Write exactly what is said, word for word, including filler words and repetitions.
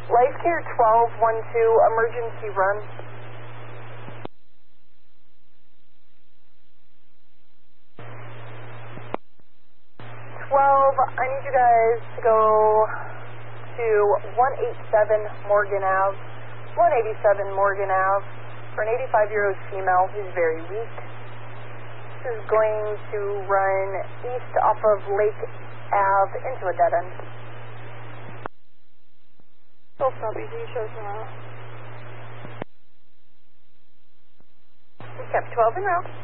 Life Care twelve one two, emergency run. twelve, I need you guys to go to one eighty-seven Morgan Ave, one eighty-seven Morgan Ave, for an eighty-five-year-old female who's very weak. This is going to run east off of Lake Ave into a dead end. Full stop, easy, show tomorrow. Kept twelve en route.